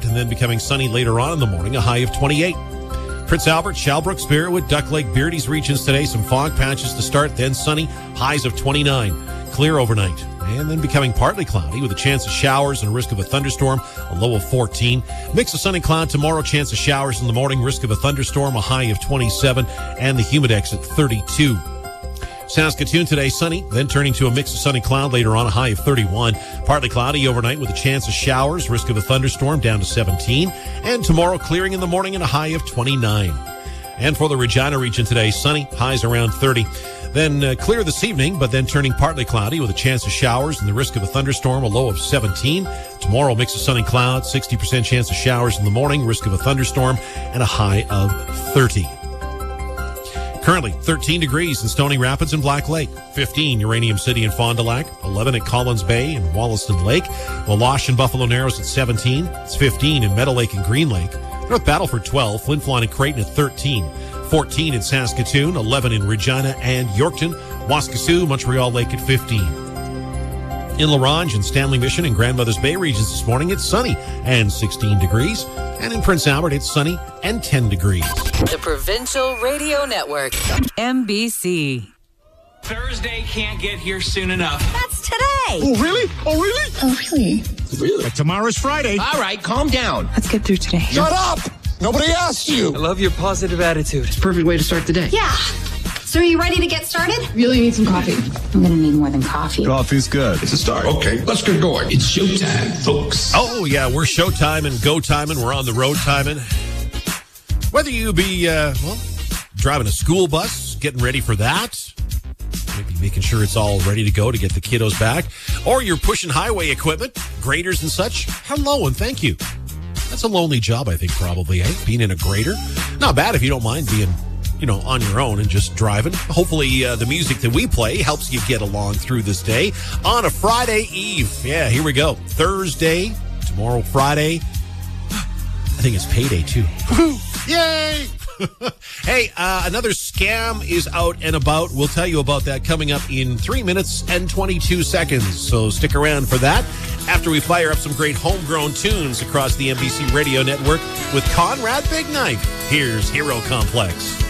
and then becoming sunny later on in the morning, a high of 28. Prince Albert, Shalbrook, Spiritwood, Duck Lake, Beardy's regions today. Some fog patches to start, then sunny, highs of 29. Clear overnight, and then becoming partly cloudy with a chance of showers and a risk of a thunderstorm, a low of 14. Mix of sun and cloud tomorrow, chance of showers in the morning, risk of a thunderstorm, a high of 27, and the humidex at 32. Saskatoon today, sunny, then turning to a mix of sun and cloud later on, a high of 31. Partly cloudy overnight with a chance of showers, risk of a thunderstorm down to 17. And tomorrow, clearing in the morning and a high of 29. And for the Regina region today, sunny, highs around 30. Then clear this evening, but then turning partly cloudy with a chance of showers and the risk of a thunderstorm, a low of 17. Tomorrow, mix of sun and cloud, 60% chance of showers in the morning, risk of a thunderstorm, and a high of 30. Currently, 13 degrees in Stony Rapids and Black Lake, 15 Uranium City and Fond du Lac, 11 at Collins Bay and Wollaston Lake, Walash and Buffalo Narrows at 17, it's 15 in Meadow Lake and Green Lake, North Battleford 12, Flin Flon and Creighton at 13, 14 in Saskatoon, 11 in Regina and Yorkton, Waskesiu, Montreal Lake at 15. In La Ronge and Stanley Mission and Grandmother's Bay regions this morning, it's sunny and 16 degrees. And in Prince Albert, it's sunny and 10 degrees. The Provincial Radio Network, MBC. Thursday can't get here soon enough. That's today. Oh, really? Oh, really? Oh, really? Really? But tomorrow's Friday. All right, calm down. Let's get through today. Shut up! Nobody asked you. I love your positive attitude. It's a perfect way to start the day. Yeah. So are you ready to get started? Really need some coffee. I'm going to need more than coffee. Coffee's good. It's a start. Okay, let's get going. It's showtime, folks. Oh, yeah, we're showtime and go timing. We're on the road timing. Whether you be, driving a school bus, getting ready for that, maybe making sure it's all ready to go to get the kiddos back, or you're pushing highway equipment, graders and such, hello and thank you. That's a lonely job, I think, probably, eh? Being in a grader. Not bad if you don't mind being, on your own and just driving. Hopefully the music that we play helps you get along through this day on a Friday Eve. Yeah, here we go. Thursday, tomorrow Friday. I think it's payday too. Yay! Hey, another scam is out and about. We'll tell you about that coming up in 3 minutes and 22 seconds. So stick around for that after we fire up some great homegrown tunes across the MBC Radio Network with Conrad Big Knife. Here's Hero Complex.